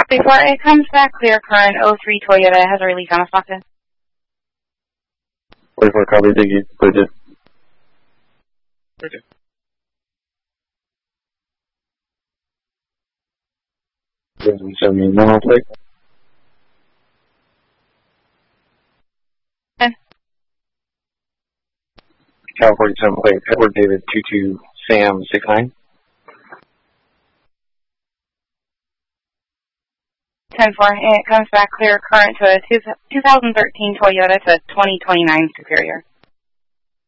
Before it comes back clear, current 03 Toyota has a release on a Stockton. 44 copy, thank you. Bridget. Bridget. Send me normal plate. Cal 47 plate, Edward David 22 Sam 69. 10-4, and it comes back clear current to a 2013 Toyota to 2029 Superior.